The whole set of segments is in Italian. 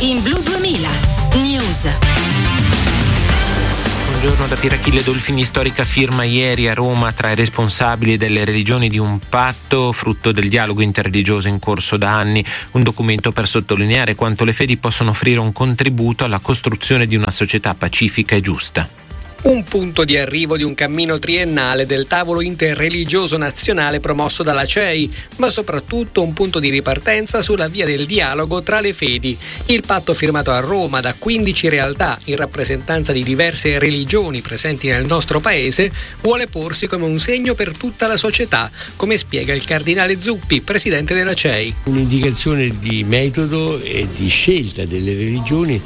In Blu 2000 News. Buongiorno da Pirachille Dolfini. Storica firma ieri a Roma tra i responsabili delle religioni di un patto frutto del dialogo interreligioso in corso da anni, un documento per sottolineare quanto le fedi possono offrire un contributo alla costruzione di una società pacifica e giusta. Un punto di arrivo di un cammino triennale del tavolo interreligioso nazionale promosso dalla CEI, ma soprattutto un punto di ripartenza sulla via del dialogo tra le fedi. Il patto firmato a Roma da 15 realtà in rappresentanza di diverse religioni presenti nel nostro paese vuole porsi come un segno per tutta la società, come spiega il cardinale Zuppi, presidente della CEI. Un'indicazione di metodo e di scelta delle religioni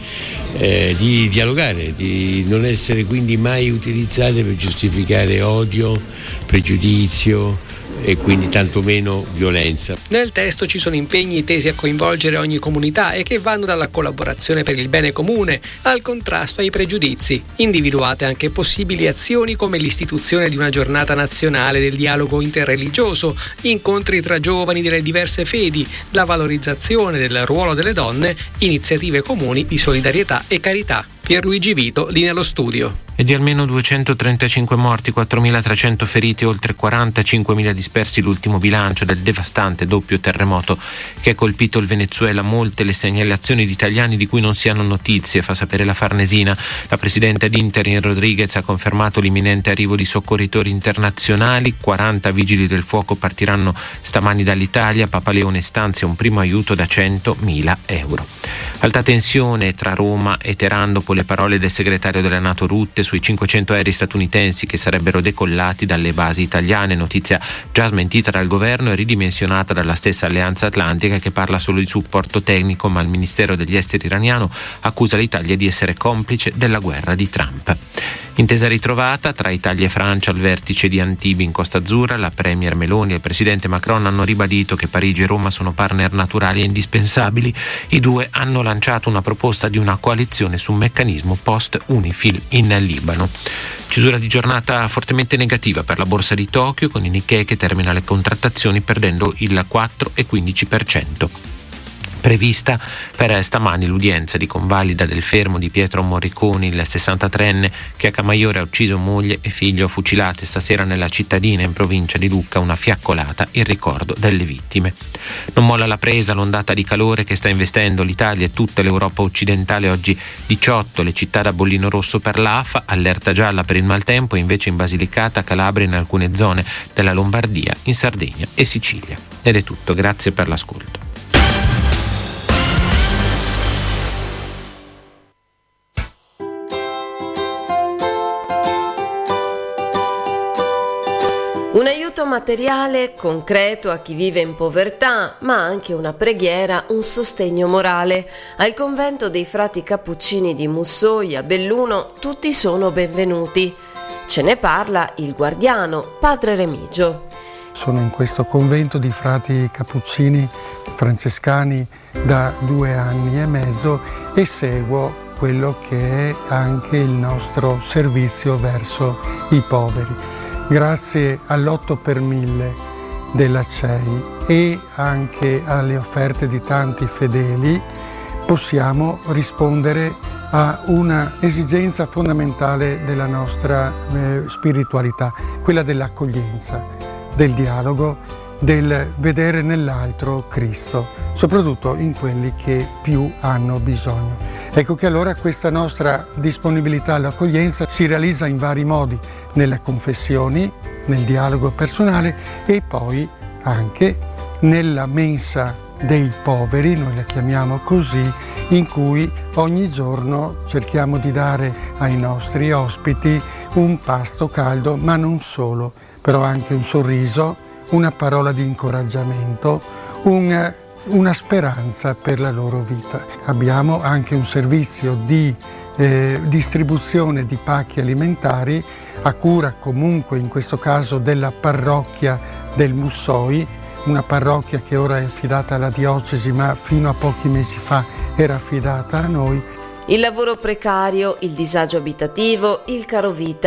di dialogare, di non essere quindi mai utilizzate per giustificare odio, pregiudizio e quindi tantomeno violenza. Nel testo ci sono impegni tesi a coinvolgere ogni comunità e che vanno dalla collaborazione per il bene comune al contrasto ai pregiudizi. Individuate anche possibili azioni come l'istituzione di una giornata nazionale del dialogo interreligioso, incontri tra giovani delle diverse fedi, la valorizzazione del ruolo delle donne, iniziative comuni di solidarietà e carità. Pierluigi Vito, lì nello studio. E di almeno 235 morti, 4.300 feriti e oltre 45.000 dispersi l'ultimo bilancio del devastante doppio terremoto che ha colpito il Venezuela. Molte le segnalazioni di italiani di cui non si hanno notizie, fa sapere la Farnesina. La presidente d'Interim Rodriguez ha confermato l'imminente arrivo di soccorritori internazionali. 40 vigili del fuoco partiranno stamani dall'Italia. Papa Leone stanzia un primo aiuto da 100.000 euro. Alta tensione tra Roma e Teheran dopo le parole del segretario della NATO Rutte sui 500 aerei statunitensi che sarebbero decollati dalle basi italiane, notizia già smentita dal governo e ridimensionata dalla stessa Alleanza Atlantica, che parla solo di supporto tecnico, ma il Ministero degli Esteri iraniano accusa l'Italia di essere complice della guerra di Trump. Intesa ritrovata tra Italia e Francia al vertice di Antibes in Costa Azzurra. La premier Meloni e il presidente Macron hanno ribadito che Parigi e Roma sono partner naturali e indispensabili. I due hanno lanciato una proposta di una coalizione su un meccanismo post-Unifil in Libano. Chiusura di giornata fortemente negativa per la borsa di Tokyo, con il Nikkei che termina le contrattazioni perdendo il 4,15%. Prevista per stamani l'udienza di convalida del fermo di Pietro Morriconi, il 63enne che a Camaiore ha ucciso moglie e figlio fucilate stasera nella cittadina in provincia di Lucca, una fiaccolata in ricordo delle vittime. Non molla la presa, l'ondata di calore che sta investendo l'Italia e tutta l'Europa occidentale. Oggi 18 le città da bollino rosso per l'AFA, allerta gialla per il maltempo, e invece in Basilicata, Calabria e in alcune zone della Lombardia, in Sardegna e Sicilia. Ed è tutto, grazie per l'ascolto. Un aiuto materiale concreto a chi vive in povertà, ma anche una preghiera, un sostegno morale. Al convento dei frati cappuccini di Mussoia, Belluno, tutti sono benvenuti. Ce ne parla il guardiano, padre Remigio. Sono in questo convento di frati cappuccini francescani da 2 anni e mezzo e seguo quello che è anche il nostro servizio verso i poveri. Grazie all'8 per 1000 della CEI e anche alle offerte di tanti fedeli possiamo rispondere a una esigenza fondamentale della nostra spiritualità, quella dell'accoglienza, del dialogo, del vedere nell'altro Cristo, soprattutto in quelli che più hanno bisogno. Ecco che allora questa nostra disponibilità all'accoglienza si realizza in vari modi, nelle confessioni, nel dialogo personale e poi anche nella mensa dei poveri, noi la chiamiamo così, in cui ogni giorno cerchiamo di dare ai nostri ospiti un pasto caldo, ma non solo, però anche un sorriso, una parola di incoraggiamento, una speranza per la loro vita. Abbiamo anche un servizio di distribuzione di pacchi alimentari a cura comunque in questo caso della parrocchia del Mussoi, una parrocchia che ora è affidata alla diocesi ma fino a pochi mesi fa era affidata a noi. Il lavoro precario, il disagio abitativo, il carovita,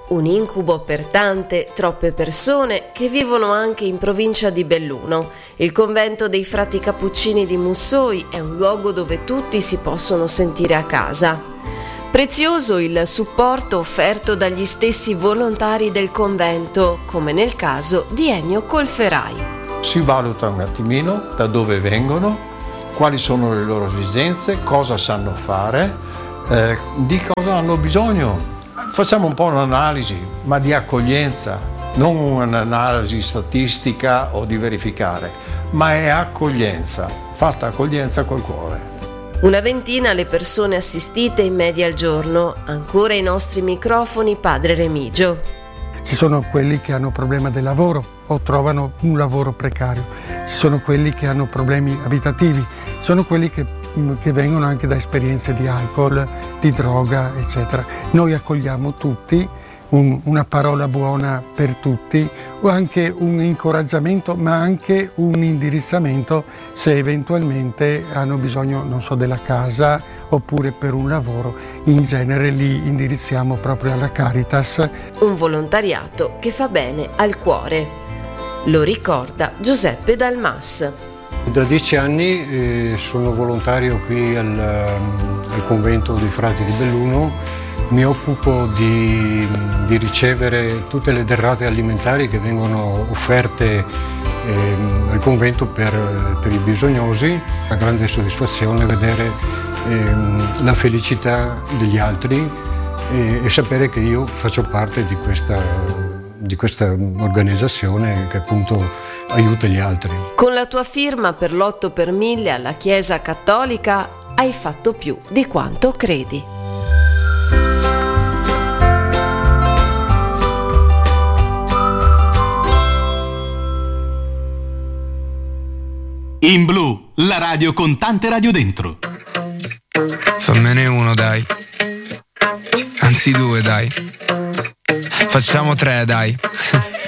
Un incubo per tante, troppe persone che vivono anche in provincia di Belluno. Il convento dei frati cappuccini di Mussoi è un luogo dove tutti si possono sentire a casa. Prezioso il supporto offerto dagli stessi volontari del convento, come nel caso di Ennio Colferai. Si valuta un attimino da dove vengono, quali sono le loro esigenze, cosa sanno fare, di cosa hanno bisogno. Facciamo un po' un'analisi, ma di accoglienza, non un'analisi statistica o di verificare, ma è accoglienza, fatta accoglienza col cuore. Una ventina le persone assistite in media al giorno, ancora ai nostri microfoni Padre Remigio. Ci sono quelli che hanno problema del lavoro o trovano un lavoro precario, ci sono quelli che hanno problemi abitativi, sono quelli che vengono anche da esperienze di alcol, di droga, eccetera. Noi accogliamo tutti, una parola buona per tutti, o anche un incoraggiamento, ma anche un indirizzamento se eventualmente hanno bisogno, non so, della casa oppure per un lavoro. In genere li indirizziamo proprio alla Caritas. Un volontariato che fa bene al cuore. Lo ricorda Giuseppe Dalmas. Da 10 anni sono volontario qui al convento dei frati di Belluno. Mi occupo di ricevere tutte le derrate alimentari che vengono offerte al convento per i bisognosi. Una grande soddisfazione vedere la felicità degli altri e sapere che io faccio parte di questa organizzazione che appunto aiuta gli altri. Con la tua firma per l'8 per 1000 alla Chiesa Cattolica hai fatto più di quanto credi. In Blu, la radio con tante radio dentro. Fammene uno, dai. Anzi 2, dai. Facciamo 3, dai.